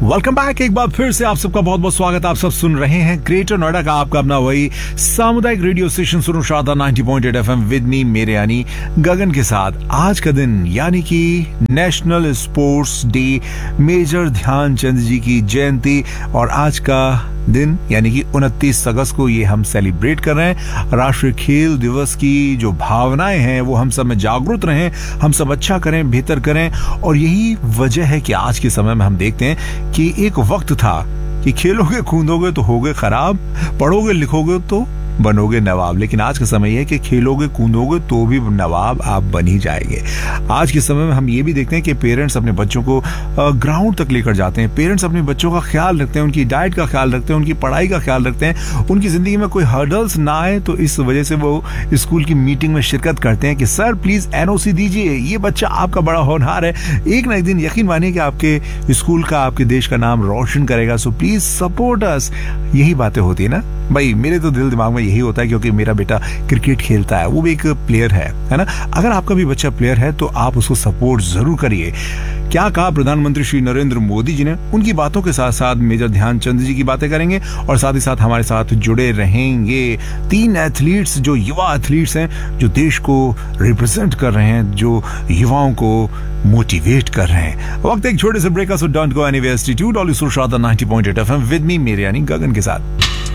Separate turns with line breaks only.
Welcome back. एक बार फिर से आप सबका बहुत बहुत स्वागत। आप सब सुन रहे हैं ग्रेटर नोएडा का आपका अपना वही सामुदायिक रेडियो स्टेशन सुनो शारदा 90.8 FM विद मी मेरे यानी गगन के साथ। आज का दिन यानी कि national sports day, major Dhyanchand जी की जयंती, और आज का दिन यानी कि 29 अगस्त को ये हम सेलिब्रेट कर रहे हैं। राष्ट्रीय खेल दिवस की जो भावनाएं हैं वो हम सब में जागरूक रहें, हम सब अच्छा करें, बेहतर करें। और यही वजह है कि आज के समय में हम देखते हैं कि एक वक्त था कि खेलोगे कूदोगे तो होगे खराब, पढ़ोगे लिखोगे तो बनोगे नवाब, लेकिन आज का समय है कि खेलोगे कूदोगे तो भी नवाब आप बन ही जाएंगे। आज के समय में हम ये भी देखते हैं कि पेरेंट्स अपने बच्चों को ग्राउंड तक लेकर जाते हैं, पेरेंट्स अपने बच्चों का ख्याल रखते हैं, उनकी डाइट का ख्याल रखते हैं, उनकी पढ़ाई का ख्याल रखते हैं, उनकी जिंदगी में कोई हर्डल्स ना आए। तो इस वजह से वो स्कूल की मीटिंग में शिरकत करते हैं कि सर प्लीज NOC दीजिए, ये बच्चा आपका बड़ा होनहार है, एक ना एक दिन यकीन मानिए कि आपके स्कूल का, आपके देश का नाम रोशन करेगा, सो प्लीज सपोर्ट अस। यही बातें होती है ना भाई। मेरे तो दिल दिमाग में यही होता है क्योंकि मेरा बेटा क्रिकेट खेलता है, वो भी एक प्लेयर है ना। अगर आपका भी बच्चा प्लेयर है तो आप उसको सपोर्ट जरूर करिए। क्या कहा प्रधानमंत्री श्री नरेंद्र मोदी जी ने, उनकी बातों के साथ साथ मेजर ध्यानचंद जी की बातें करेंगे और साथ ही साथ हमारे साथ जुड़े रहेंगे 3 एथलीट्स, जो युवा एथलीट्स हैं, जो देश को रिप्रेजेंट कर रहे हैं, जो युवाओं को मोटिवेट कर रहे हैं। वक्त एक छोटे से ब्रेक का, so don't go anywhere, stay tuned on Sharda 90.8 FM with me मेरे यानी गगन के साथ।